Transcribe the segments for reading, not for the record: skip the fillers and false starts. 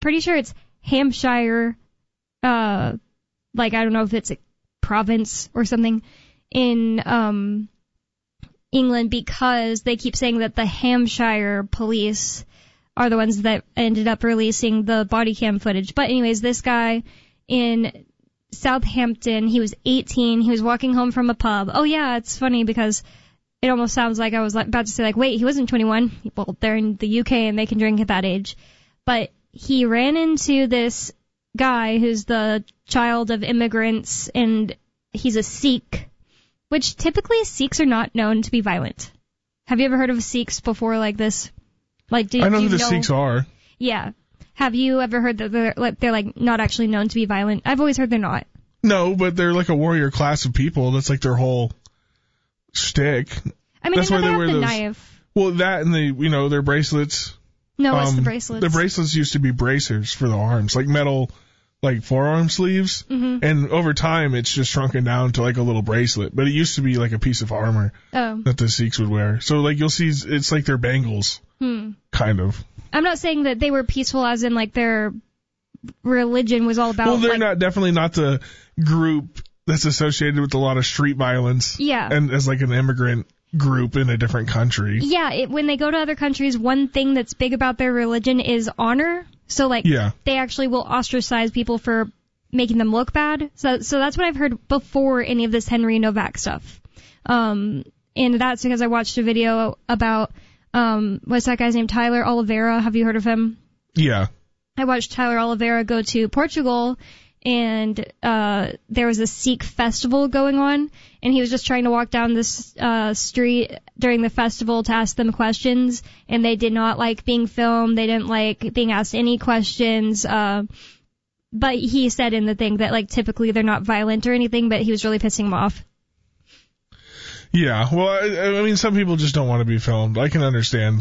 pretty sure it's Hampshire, I don't know if it's a province or something in England, because they keep saying that the Hampshire police are the ones that ended up releasing the body cam footage. But anyways, this guy in Southampton, he was 18, he was walking home from a pub. Oh yeah, it's funny because it almost sounds like I was about to say, wait, he wasn't 21. Well, they're in the UK and they can drink at that age. But he ran into this guy who's the child of immigrants, and he's a Sikh, which typically Sikhs are not known to be violent. Have you ever heard of Sikhs before like this? I know who the Sikhs are. Yeah. Have you ever heard that they're not actually known to be violent? I've always heard they're not. No, but they're like a warrior class of people. That's like their whole shtick. I mean, that's why they wear the knife. Well, that and their bracelets. No, what's the bracelets? The bracelets used to be bracers for the arms, like metal, forearm sleeves. Mm-hmm. And over time, it's just shrunken down to like a little bracelet. But it used to be like a piece of armor that the Sikhs would wear. So you'll see, it's like their bangles. Kind of. I'm not saying that they were peaceful as in their religion was all about. Well, they're definitely not the group that's associated with a lot of street violence. Yeah. And as an immigrant group in a different country. Yeah, when they go to other countries, one thing that's big about their religion is honor. So they actually will ostracize people for making them look bad. So that's what I've heard before any of this Henry Novak stuff. And that's because I watched a video about what's that guy's name? Tyler Oliveira. Have you heard of him? Yeah. I watched Tyler Oliveira go to Portugal, and there was a Sikh festival going on, and he was just trying to walk down this street during the festival to ask them questions, and they did not like being filmed. They didn't like being asked any questions. But he said in the thing that typically they're not violent or anything, but he was really pissing them off. Yeah, well, I mean, some people just don't want to be filmed. I can understand.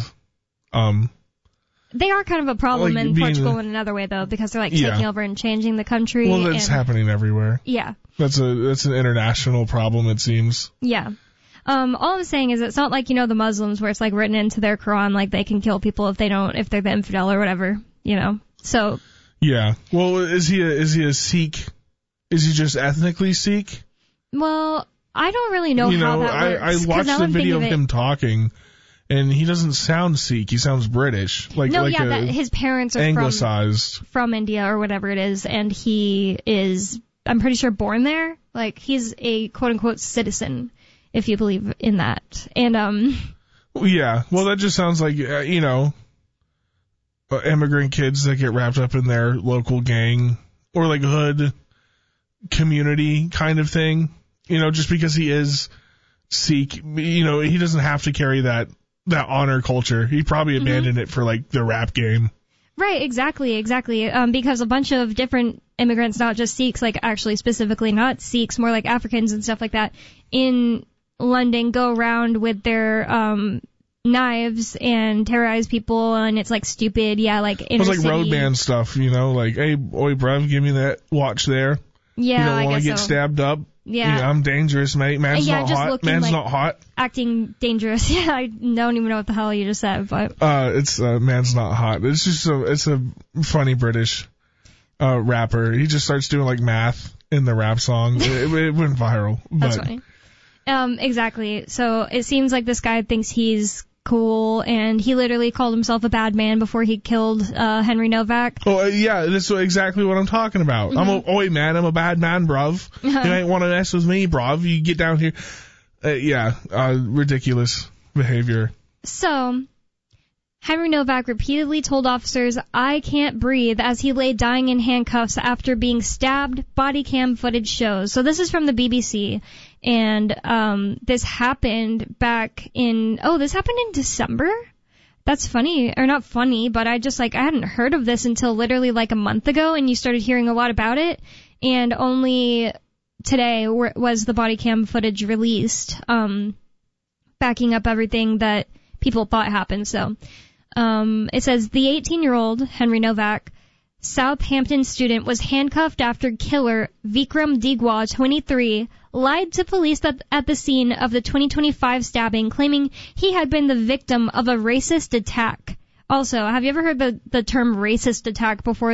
They are kind of a problem in Portugal in another way, though, because they're taking over and changing the country. Well, that's happening everywhere. Yeah. That's an international problem, it seems. Yeah. All I'm saying is it's not like, the Muslims where it's written into their Quran, they can kill people if they're the infidel or whatever, so. Yeah. Well, is he a Sikh? Is he just ethnically Sikh? Well, I don't really know how that works. I watched the video of him talking, and he doesn't sound Sikh. He sounds British. His parents are anglicized from India or whatever it is, and he is, I'm pretty sure, born there. He's a quote-unquote citizen, if you believe in that. And, yeah, well, that just sounds like, immigrant kids that get wrapped up in their local gang or hood community kind of thing. Just because he is Sikh, he doesn't have to carry that honor culture. He probably abandoned it for the rap game. Right, exactly. Because a bunch of different immigrants, not just Sikhs, actually specifically not Sikhs, more like Africans and stuff like that, in London go around with their knives and terrorize people, and it's stupid. Yeah, inner city. Road band stuff, hey, oi, bruv, give me that watch there. Yeah, you don't want to get stabbed up. Yeah. I'm dangerous, mate. Man's not hot. Man's not hot. Acting dangerous. Yeah, I don't even know what the hell you just said, but. It's, man's not hot. It's just it's a funny British, rapper. He just starts doing math in the rap song. It went viral. That's funny. Exactly. So it seems like this guy thinks he's cool, and he literally called himself a bad man before he killed Henry Novak. Oh, yeah, that's exactly what I'm talking about. Mm-hmm. I'm a bad man, bruv. You ain't want to mess with me, bruv. You get down here. Ridiculous behavior. So, Henry Novak repeatedly told officers, "I can't breathe," as he lay dying in handcuffs after being stabbed, body cam footage shows. So this is from the BBC. And this happened this happened in December? That's funny, or not funny, but I just I hadn't heard of this until literally a month ago, and you started hearing a lot about it, and only today was the body cam footage released, backing up everything that people thought happened. So, it says, the 18-year-old Henry Novak, Southampton student, was handcuffed after killer Vikram Digwa, 23, lied to police at the scene of the 2025 stabbing, claiming he had been the victim of a racist attack. Also, have you ever heard the term racist attack before?